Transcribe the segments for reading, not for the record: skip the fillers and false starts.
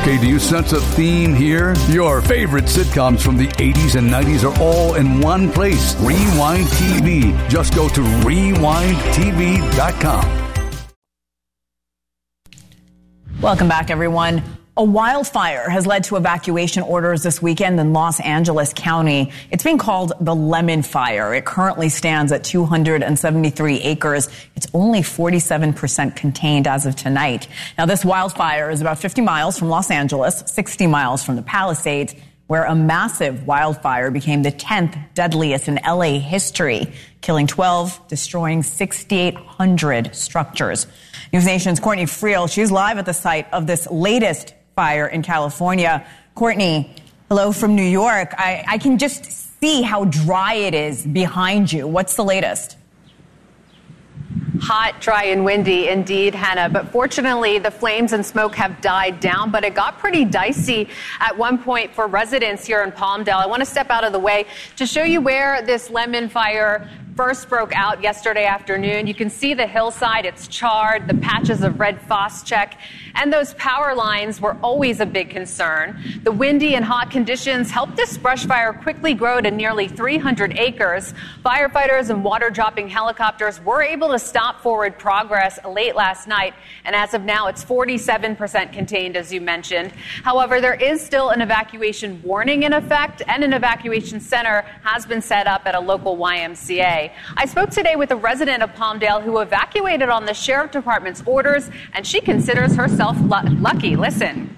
Okay, do you sense a theme here? Your favorite sitcoms from the 80s and 90s are all in one place. Rewind TV. Just go to rewindtv.com. Welcome back, everyone. A wildfire has led to evacuation orders this weekend in Los Angeles County. It's being called the Lemon Fire. It currently stands at 273 acres. It's only 47% contained as of tonight. Now, this wildfire is about 50 miles from Los Angeles, 60 miles from the Palisades, where a massive wildfire became the 10th deadliest in LA history, killing 12, destroying 6,800 structures. News Nation's Courtney Friel, she's live at the site of this latest fire in California. Courtney, hello from New York. I can just see how dry it is behind you. What's the latest? Hot, dry, and windy indeed, Hannah. But fortunately, the flames and smoke have died down, but it got pretty dicey at one point for residents here in Palmdale. I want to step out of the way to show you where this lemon fire first broke out yesterday afternoon. You can see the hillside. It's charred, the patches of red phosgene, and those power lines were always a big concern. The windy and hot conditions helped this brush fire quickly grow to nearly 300 acres. Firefighters and water-dropping helicopters were able to stop forward progress late last night, and as of now, it's 47% contained, as you mentioned. However, there is still an evacuation warning in effect, and an evacuation center has been set up at a local YMCA. I spoke today with a resident of Palmdale who evacuated on the sheriff department's orders, and she considers herself lucky. Listen.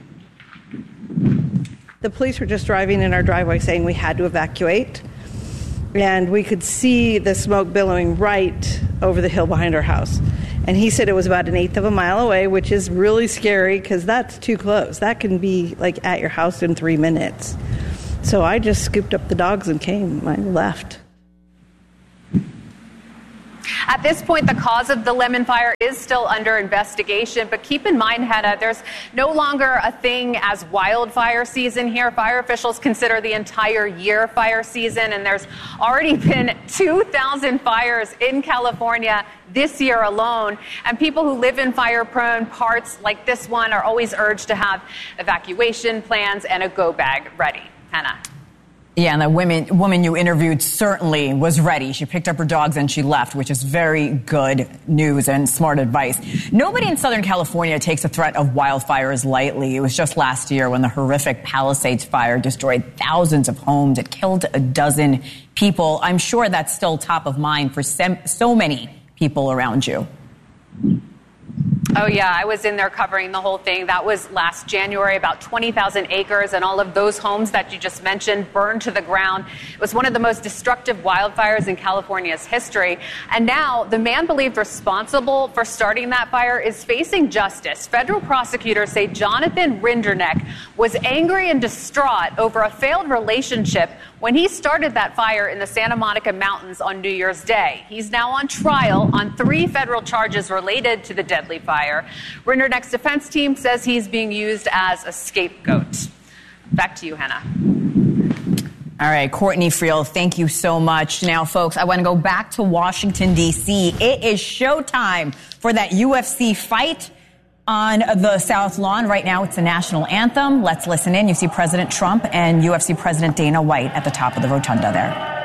The police were just driving in our driveway saying we had to evacuate, and we could see the smoke billowing right over the hill behind our house. And he said it was about 1/8 of a mile away, which is really scary because that's too close. That can be like at your house in 3 minutes. So I just scooped up the dogs and came. I left. At this point, the cause of the lemon fire is still under investigation, but keep in mind, Hannah, there's no longer a thing as wildfire season here. Fire officials consider the entire year fire season, and there's already been 2,000 fires in California this year alone, and people who live in fire-prone parts like this one are always urged to have evacuation plans and a go bag ready. Hannah. Yeah, and the woman you interviewed certainly was ready. She picked up her dogs and she left, which is very good news and smart advice. Nobody in Southern California takes the threat of wildfires lightly. It was just last year when the horrific Palisades fire destroyed thousands of homes. It killed a dozen people. I'm sure that's still top of mind for so many people around you. Oh, yeah, I was in there covering the whole thing. That was last January, about 20,000 acres, and all of those homes that you just mentioned burned to the ground. It was one of the most destructive wildfires in California's history. And now the man believed responsible for starting that fire is facing justice. Federal prosecutors say Jonathan Rinderneck was angry and distraught over a failed relationship when he started that fire in the Santa Monica Mountains on New Year's Day. He's now on trial on 3 federal charges related to the deadly fire. Rinderneck's defense team says he's being used as a scapegoat. Back to you, Hannah. All right, Courtney Friel, thank you so much. Now, folks, I want to go back to Washington, D.C. It is showtime for that UFC fight on the South Lawn. Right now, it's the national anthem. Let's listen in. You see President Trump and UFC President Dana White at the top of the rotunda there.